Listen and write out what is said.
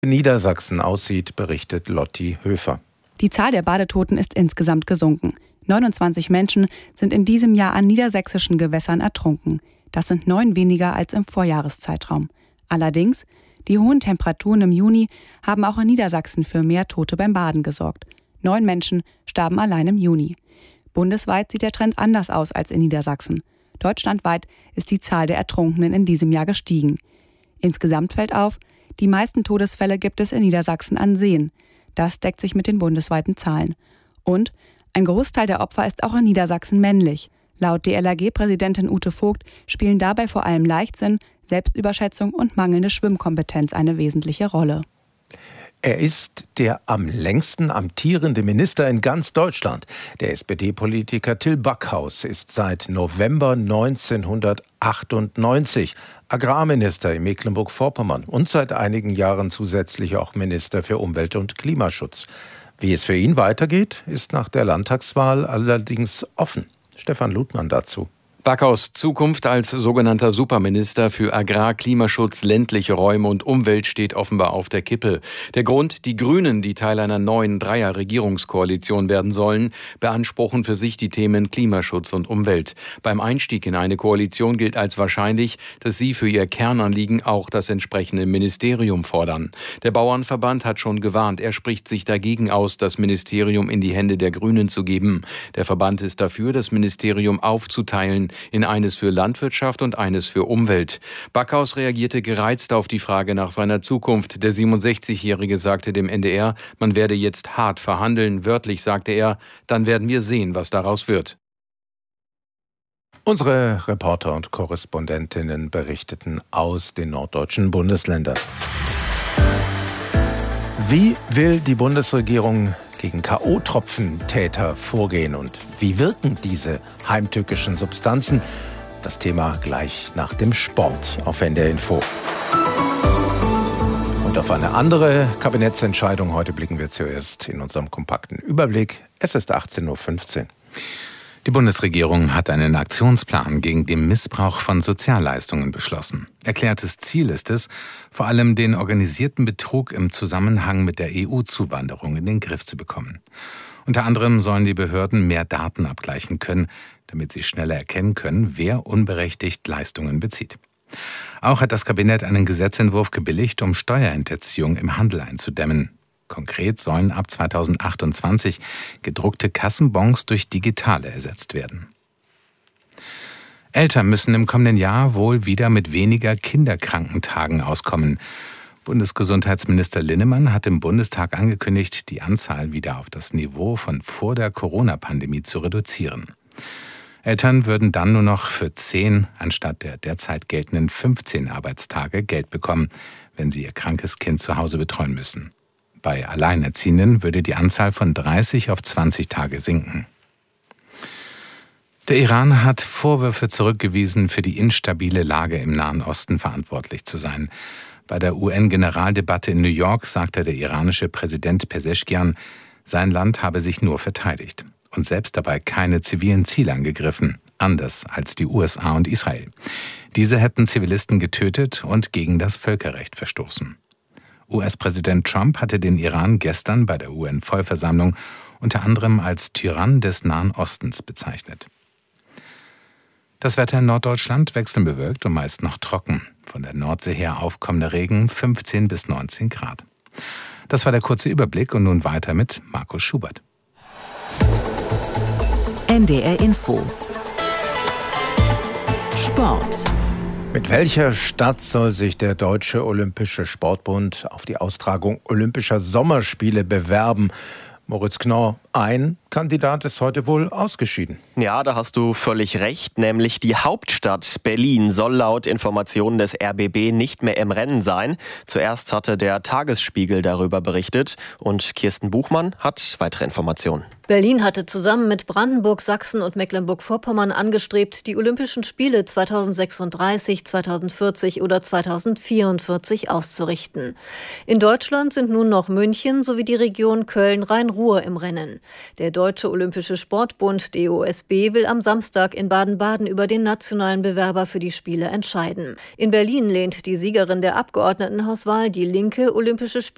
Niedersachsen aussieht, berichtet Lotti Höfer. Die Zahl der Badetoten ist insgesamt gesunken. 29 Menschen sind in diesem Jahr an niedersächsischen Gewässern ertrunken. Das sind 9 weniger als im Vorjahreszeitraum. Allerdings, die hohen Temperaturen im Juni haben auch in Niedersachsen für mehr Tote beim Baden gesorgt. 9 Menschen starben allein im Juni. Bundesweit sieht der Trend anders aus als in Niedersachsen. Deutschlandweit ist die Zahl der Ertrunkenen in diesem Jahr gestiegen. Insgesamt fällt auf, die meisten Todesfälle gibt es in Niedersachsen an Seen. Das deckt sich mit den bundesweiten Zahlen. Und ein Großteil der Opfer ist auch in Niedersachsen männlich. Laut DLRG-Präsidentin Ute Vogt spielen dabei vor allem Leichtsinn, Selbstüberschätzung und mangelnde Schwimmkompetenz eine wesentliche Rolle. Er ist der am längsten amtierende Minister in ganz Deutschland. Der SPD-Politiker Till Backhaus ist seit November 1998 Agrarminister in Mecklenburg-Vorpommern und seit einigen Jahren zusätzlich auch Minister für Umwelt und Klimaschutz. Wie es für ihn weitergeht, ist nach der Landtagswahl allerdings offen. Stefan Ludmann dazu. Backhaus' Zukunft als sogenannter Superminister für Agrar, Klimaschutz, ländliche Räume und Umwelt steht offenbar auf der Kippe. Der Grund: die Grünen, die Teil einer neuen Dreier-Regierungskoalition werden sollen, beanspruchen für sich die Themen Klimaschutz und Umwelt. Beim Einstieg in eine Koalition gilt als wahrscheinlich, dass sie für ihr Kernanliegen auch das entsprechende Ministerium fordern. Der Bauernverband hat schon gewarnt, er spricht sich dagegen aus, das Ministerium in die Hände der Grünen zu geben. Der Verband ist dafür, das Ministerium aufzuteilen in eines für Landwirtschaft und eines für Umwelt. Backhaus reagierte gereizt auf die Frage nach seiner Zukunft. Der 67-Jährige sagte dem NDR, man werde jetzt hart verhandeln. Wörtlich sagte er, dann werden wir sehen, was daraus wird. Unsere Reporter und Korrespondentinnen berichteten aus den norddeutschen Bundesländern. Wie will die Bundesregierung gegen K.O.-Tropfentäter vorgehen und wie wirken diese heimtückischen Substanzen? Das Thema gleich nach dem Sport auf NDR Info. Und auf eine andere Kabinettsentscheidung. Heute blicken wir zuerst in unserem kompakten Überblick. Es ist 18.15 Uhr. Die Bundesregierung hat einen Aktionsplan gegen den Missbrauch von Sozialleistungen beschlossen. Erklärtes Ziel ist es, vor allem den organisierten Betrug im Zusammenhang mit der EU-Zuwanderung in den Griff zu bekommen. Unter anderem sollen die Behörden mehr Daten abgleichen können, damit sie schneller erkennen können, wer unberechtigt Leistungen bezieht. Auch hat das Kabinett einen Gesetzentwurf gebilligt, um Steuerhinterziehung im Handel einzudämmen. Konkret sollen ab 2028 gedruckte Kassenbons durch digitale ersetzt werden. Eltern müssen im kommenden Jahr wohl wieder mit weniger Kinderkrankentagen auskommen. Bundesgesundheitsminister Linnemann hat im Bundestag angekündigt, die Anzahl wieder auf das Niveau von vor der Corona-Pandemie zu reduzieren. Eltern würden dann nur noch für 10 anstatt der derzeit geltenden 15 Arbeitstage Geld bekommen, wenn sie ihr krankes Kind zu Hause betreuen müssen. Bei Alleinerziehenden würde die Anzahl von 30 auf 20 Tage sinken. Der Iran hat Vorwürfe zurückgewiesen, für die instabile Lage im Nahen Osten verantwortlich zu sein. Bei der UN-Generaldebatte in New York sagte der iranische Präsident Pezeshkian, sein Land habe sich nur verteidigt und selbst dabei keine zivilen Ziele angegriffen, anders als die USA und Israel. Diese hätten Zivilisten getötet und gegen das Völkerrecht verstoßen. US-Präsident Trump hatte den Iran gestern bei der UN-Vollversammlung unter anderem als Tyrann des Nahen Ostens bezeichnet. Das Wetter in Norddeutschland wechselbewölkt und meist noch trocken. Von der Nordsee her aufkommender Regen 15 bis 19 Grad. Das war der kurze Überblick und nun weiter mit Markus Schubert. NDR Info. Sport. Mit welcher Stadt soll sich der Deutsche Olympische Sportbund auf die Austragung Olympischer Sommerspiele bewerben? Moritz Knorr, ein Kandidat ist heute wohl ausgeschieden. Ja, da hast du völlig recht, nämlich die Hauptstadt Berlin soll laut Informationen des RBB nicht mehr im Rennen sein. Zuerst hatte der Tagesspiegel darüber berichtet und Kirsten Buchmann hat weitere Informationen. Berlin hatte zusammen mit Brandenburg, Sachsen und Mecklenburg-Vorpommern angestrebt, die Olympischen Spiele 2036, 2040 oder 2044 auszurichten. In Deutschland sind nun noch München sowie die Region Köln-Rhein-Ruhr im Rennen. Der Deutsche Olympische Sportbund DOSB will am Samstag in Baden-Baden über den nationalen Bewerber für die Spiele entscheiden. In Berlin lehnt die Siegerin der Abgeordnetenhauswahl, die Linke, Olympische Spiele